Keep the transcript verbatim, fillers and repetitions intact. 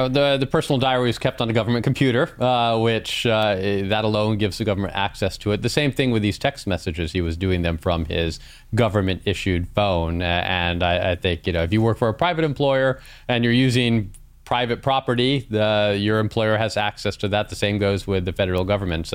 know, the, the personal diary is kept on a government computer, uh, which uh, that alone gives the government access to it. The same thing with these text messages. He was doing them from his government-issued phone. Uh, and I, I think, you know, if you work for a private employer and you're using private property, the, your employer has access to that. The same goes with the federal government. So